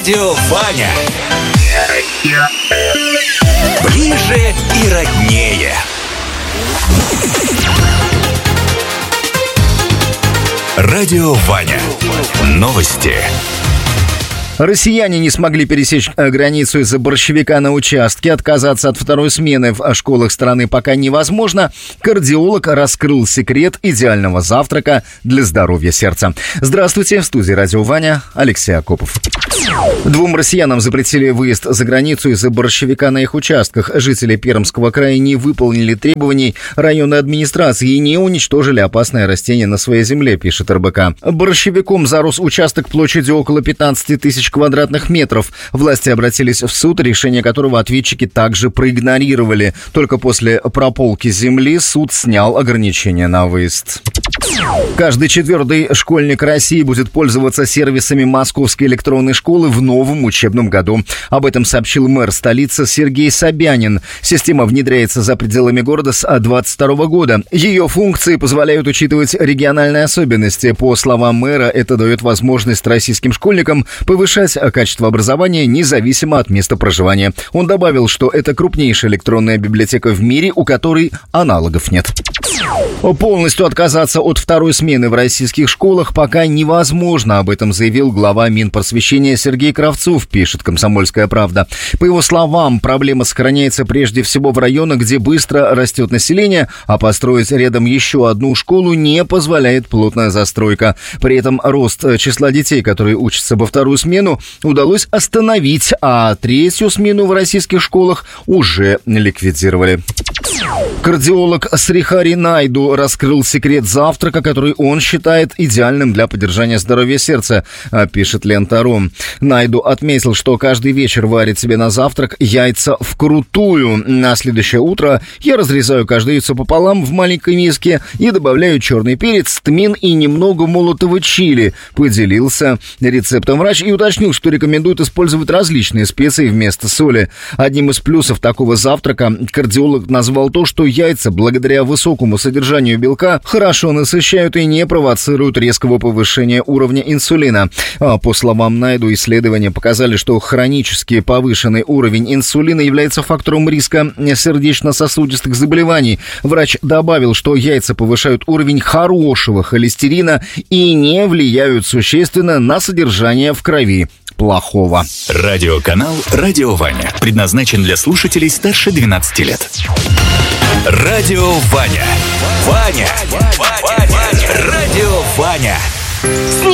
Радио Ваня. Ближе и роднее. Радио Ваня. Новости. Россияне не смогли пересечь границу из-за борщевика на участке. Отказаться от второй смены в школах страны пока невозможно. Кардиолог раскрыл секрет идеального завтрака для здоровья сердца. Здравствуйте, в студии Радио Ваня Алексей Акопов. 2 россиянам запретили выезд за границу из-за борщевика на их участках. Жители Пермского края не выполнили требований районной администрации и не уничтожили опасное растение на своей земле, пишет РБК. Борщевиком зарос участок площадью около 15 тысяч квадратных метров. Власти обратились в суд, решение которого ответчики также проигнорировали. Только после прополки земли суд снял ограничения на выезд. Каждый 4-й школьник России будет пользоваться сервисами Московской электронной школы в новом учебном году. Об этом сообщил мэр столицы Сергей Собянин. Система внедряется за пределами города с 2022 года. Ее функции позволяют учитывать региональные особенности. По словам мэра, это дает возможность российским школьникам повышать качество образования независимо от места проживания. Он добавил, что это крупнейшая электронная библиотека в мире, у которой аналогов нет. Полностью отказаться от второй смены в российских школах пока невозможно. Об этом заявил глава Минпросвещения Сергей Кравцов, пишет «Комсомольская правда». По его словам, проблема сохраняется прежде всего в районах, где быстро растет население, а построить рядом еще одну школу не позволяет плотная застройка. При этом рост числа детей, которые учатся во вторую смену, удалось остановить, а 3-ю смену в российских школах уже ликвидировали. Кардиолог Срихари Найду раскрыл секрет завтрака, который он считает идеальным для поддержания здоровья сердца, пишет Лента.ру. Найду отметил, что каждый вечер варит себе на завтрак яйца вкрутую. На следующее утро я разрезаю каждое яйцо пополам в маленькой миске и добавляю черный перец, тмин и немного молотого чили. Поделился рецептом врач и уточнил, что рекомендует использовать различные специи вместо соли. Одним из плюсов такого завтрака кардиолог назвал то, что яйца, благодаря высокому содержанию белка, хорошо насыщают и не провоцируют резкого повышения уровня инсулина. По словам Найду, исследования показали, что хронически повышенный уровень инсулина является фактором риска сердечно-сосудистых заболеваний. Врач добавил, что яйца повышают уровень хорошего холестерина и не влияют существенно на содержание в крови плохого. Радиоканал «Радио Ваня» предназначен для слушателей старше 12 лет. Радио Ваня. Ваня. Радио Ваня.